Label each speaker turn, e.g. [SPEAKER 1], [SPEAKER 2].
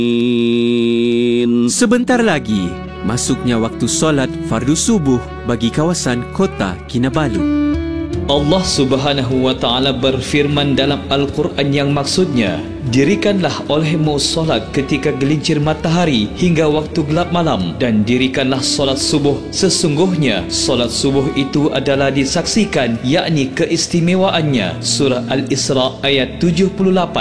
[SPEAKER 1] Sebentar lagi, masuknya waktu solat fardu subuh bagi kawasan kota Kinabalu.
[SPEAKER 2] Allah Subhanahu wa Ta'ala berfirman dalam Al-Quran yang maksudnya, dirikanlah olehmu solat ketika gelincir matahari hingga waktu gelap malam, dan dirikanlah solat subuh. Sesungguhnya solat subuh itu adalah disaksikan, yakni keistimewaannya. Surah Al-Isra ayat 78.